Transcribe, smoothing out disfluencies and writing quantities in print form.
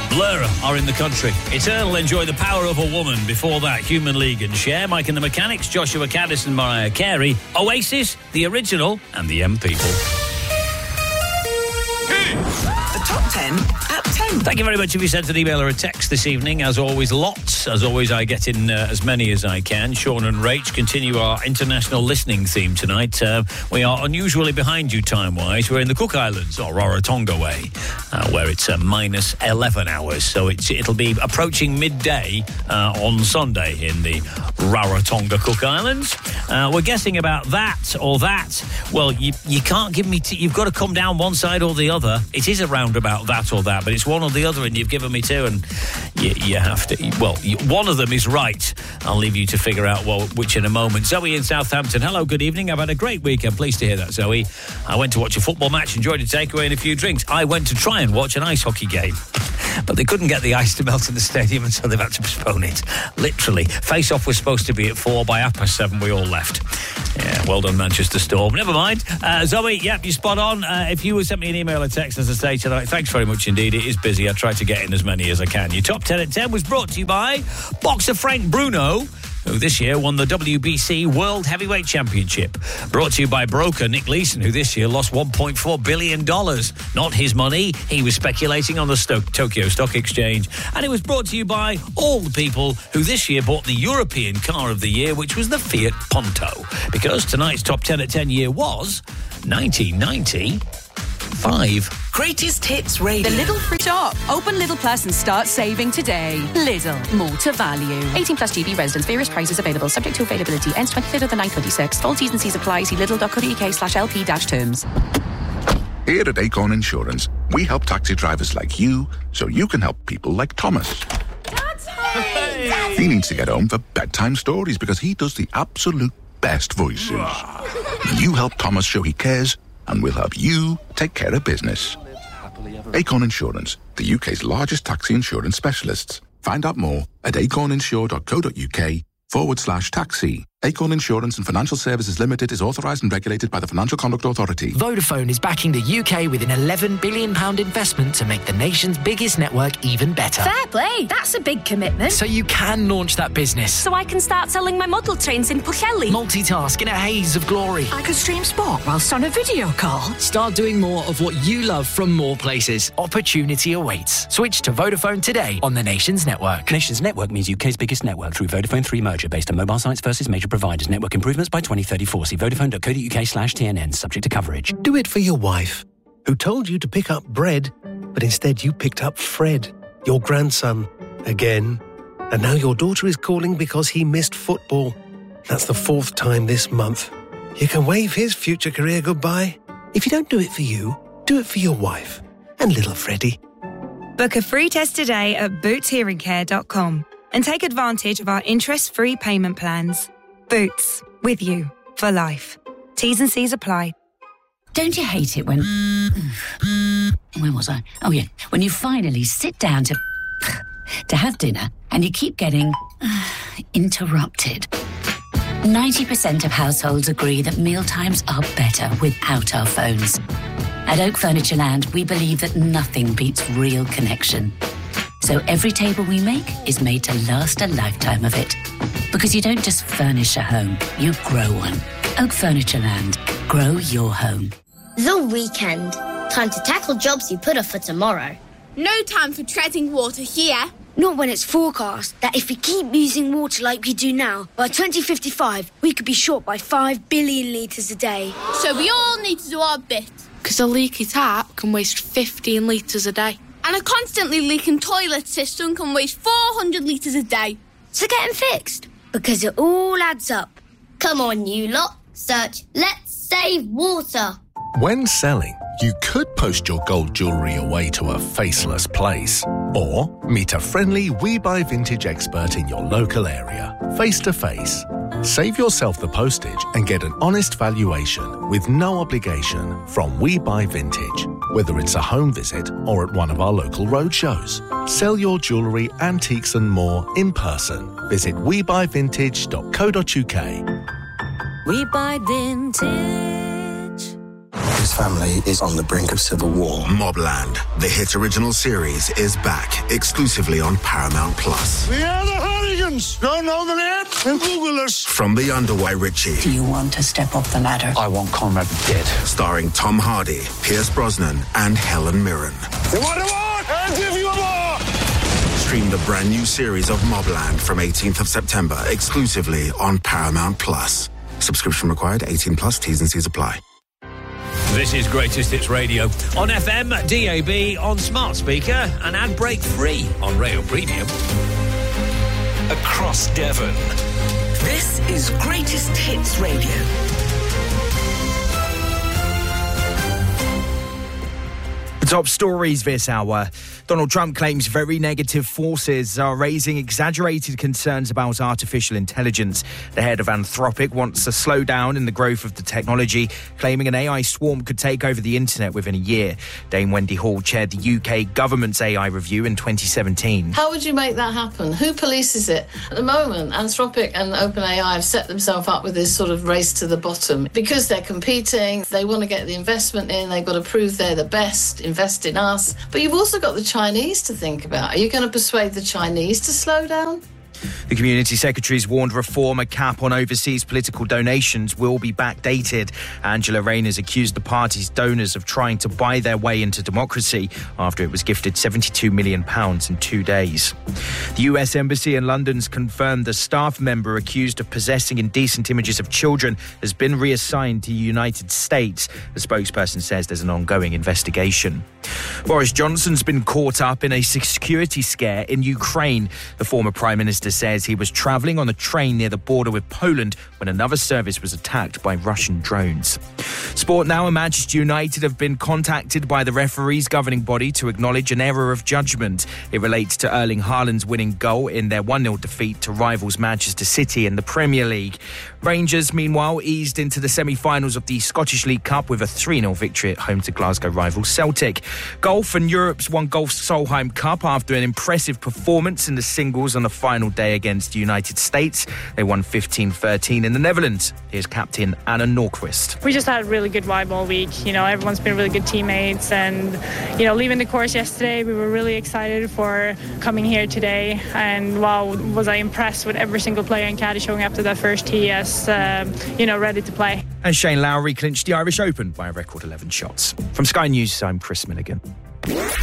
Blur are in the country. Eternal, Enjoy the Power of a Woman. Before that, Human League and Cher. Mike and the Mechanics, Joshua Caddis and Mariah Carey. Oasis, The Original, and the M People. The Top 10 at 10. Thank you very much if you sent an email or a text this evening. As always, lots. As always, I get in as many as I can. Sean and Rach continue our international listening theme tonight. We are unusually behind you time-wise. We're in the Cook Islands, or Rarotonga way, where it's minus 11 hours. So it'll be approaching midday on Sunday in the Rarotonga Cook Islands. We're guessing about that or that. Well, you can't give me... you've got to come down one side or the other. It is around about that or that, but it's one or the other, and you've given me two, and you have to... Well, one of them is right. I'll leave you to figure out which in a moment. Zoe in Southampton. Hello, good evening. I've had a great weekend. Pleased to hear that, Zoe. I went to watch a football match, enjoyed a takeaway and a few drinks. I went to try and watch an ice hockey game, but they couldn't get the ice to melt in the stadium, and so they've had to postpone it. Literally. Face-off was supposed to be at 4. By 7:30, we all left. Yeah, well done, Manchester Storm. Never mind. Zoe, yep, you're spot on. If you would send me an email or text, as I say tonight, thanks very much indeed. It is busy. I try to get in as many as I can. Your Top 10 at 10 was brought to you by boxer Frank Bruno, who this year won the WBC World Heavyweight Championship. Brought to you by broker Nick Leeson, who this year lost $1.4 billion. Not his money. He was speculating on the Tokyo Stock Exchange. And it was brought to you by all the people who this year bought the European Car of the Year, which was the Fiat Punto. Because tonight's Top 10 at 10 year was 1995. Greatest Hits Radio. The Lidl free shop. Open Lidl Plus and start saving today. Lidl, more to value. 18 plus GB residents. Various prices available. Subject to availability. Ends 23rd of the 9/26. Full T's and C's apply. See lidl.co.uk/LP-terms. Here at Acorn Insurance, we help taxi drivers like you so you can help people like Thomas. Daddy! He needs to get home for bedtime stories because he does the absolute best voices. You help Thomas show he cares, and we'll help you take care of business. Acorn Insurance, the UK's largest taxi insurance specialists. Find out more at acorninsure.co.uk/taxi. Acorn Insurance and Financial Services Limited is authorised and regulated by the Financial Conduct Authority. Vodafone is backing the UK with an £11 billion investment to make the nation's biggest network even better. Fair play, that's a big commitment. So you can launch that business. So I can start selling my model trains in Pwllheli. Multitask in a haze of glory. I could stream sport whilst on a video call. Start doing more of what you love from more places. Opportunity awaits. Switch to Vodafone today on the nation's network. Nation's network means UK's biggest network through Vodafone 3 merger based on mobile sites versus major providers. Network improvements by 2034. See vodafone.co.uk/TNN. Subject to coverage. Do it for your wife, who told you to pick up bread, but instead you picked up Fred, your grandson, again. And now your daughter is calling because he missed football. That's the 4th time this month. You can wave his future career goodbye. If you don't do it for you, do it for your wife and little Freddie. Book a free test today at bootshearingcare.com and take advantage of our interest-free payment plans. Boots, with you for life. T's and C's apply. Don't you hate it when... Where was I? Oh, yeah. When you finally sit down to have dinner and you keep getting interrupted. 90% of households agree that mealtimes are better without our phones. At Oak Furniture Land, we believe that nothing beats real connection. So every table we make is made to last a lifetime of it. Because you don't just furnish a home, you grow one. Oak Furniture Land. Grow your home. The weekend. Time to tackle jobs you put off for tomorrow. No time for treading water here. Not when it's forecast that if we keep using water like we do now, by 2055, we could be short by 5 billion litres a day. So we all need to do our bit. Because a leaky tap can waste 15 litres a day. And a constantly leaking toilet system can waste 400 litres a day. So get them fixed, because it all adds up. Come on, you lot. Search Let's Save Water. When selling, you could post your gold jewellery away to a faceless place. Or meet a friendly We Buy Vintage expert in your local area, face to face. Save yourself the postage and get an honest valuation with no obligation from We Buy Vintage, whether it's a home visit or at one of our local roadshows. Sell your jewellery, antiques and more in person. Visit webuyvintage.co.uk. We Buy Vintage. His family is on the brink of civil war. Mobland, the hit original series, is back exclusively on Paramount Plus. We are the Hooligans. Don't know the name? And Google us. From the underway Ritchie. Do you want to step up the ladder? I want Conrad dead. Starring Tom Hardy, Pierce Brosnan, and Helen Mirren. You want a war? I'll give you a war. Stream the brand new series of Mobland from 18th of September exclusively on Paramount Plus. Subscription required, 18 plus, T's and C's apply. This is Greatest Hits Radio on FM, DAB, on smart speaker, and ad break free on Rail Premium. Across Devon. This is Greatest Hits Radio. Top stories this hour. Donald Trump claims very negative forces are raising exaggerated concerns about artificial intelligence. The head of Anthropic wants a slowdown in the growth of the technology, claiming an AI swarm could take over the internet within a year. Dame Wendy Hall chaired the UK government's AI review in 2017. How would you make that happen? Who polices it? At the moment, Anthropic and OpenAI have set themselves up with this sort of race to the bottom. Because they're competing, they want to get the investment in, they've got to prove they're the best, invest in us. But you've also got the Chinese to think about. Are you going to persuade the Chinese to slow down? The Community Secretary's warned reform a cap on overseas political donations will be backdated. Angela Rayner has accused the party's donors of trying to buy their way into democracy after it was gifted £72 million in 2 days. The US Embassy in London's confirmed the staff member accused of possessing indecent images of children has been reassigned to the United States. The spokesperson says there's an ongoing investigation. Boris Johnson's been caught up in a security scare in Ukraine. The former Prime Minister says he was travelling on a train near the border with Poland when another service was attacked by Russian drones. Sport now, and Manchester United have been contacted by the referees governing body to acknowledge an error of judgment. It relates to Erling Haaland's winning goal in their 1-0 defeat to rivals Manchester City in the Premier League. Rangers, meanwhile, eased into the semi-finals of the Scottish League Cup with a 3-0 victory at home to Glasgow rival Celtic. Golf, and Europe's won Golf's Solheim Cup after an impressive performance in the singles on the final day against the United States. They won 15-13 in the Netherlands. Here's captain Anna Norquist. We just had a really good vibe all week. You know, everyone's been really good teammates, and, you know, leaving the course yesterday, we were really excited for coming here today. And wow, was I impressed with every single player and caddy showing up to that first tee as, ready to play. And Shane Lowry clinched the Irish Open by a record 11 shots. From Sky News, I'm Chris Milligan.